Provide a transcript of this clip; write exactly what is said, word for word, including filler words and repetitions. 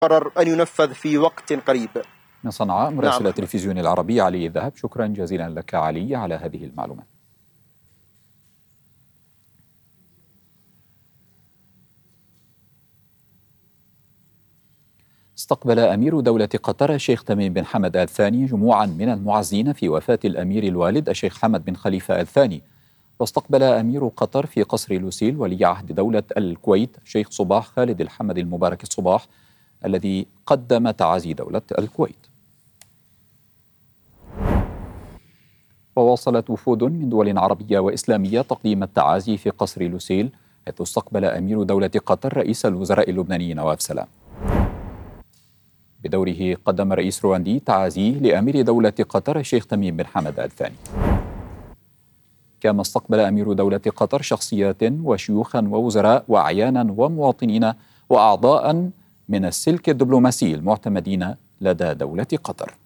قرر أن ينفذ في وقت قريب. من صنعاء مراسل التلفزيون العربي علي الذهب، شكرا جزيلا لك علي على هذه المعلومات. استقبل أمير دولة قطر الشيخ تميم بن حمد آل ثاني جموعا من المعزين في وفاة الأمير الوالد الشيخ حمد بن خليفة آل ثاني. واستقبل أمير قطر في قصر لوسيل ولي عهد دولة الكويت الشيخ صباح خالد الحمد المبارك الصباح الذي قدم تعازي دولة الكويت. وواصلت وفود من دول عربية وإسلامية تقديم التعازي في قصر لوسيل، حيث استقبل أمير دولة قطر رئيس الوزراء اللبناني نواف سلام. بدوره قدم رئيس رواندي تعازيه لأمير دولة قطر الشيخ تميم بن حمد آل ثاني. كما استقبل أمير دولة قطر شخصيات وشيوخا ووزراء وأعيانا ومواطنين وأعضاء من السلك الدبلوماسي المعتمدين لدى دولة قطر.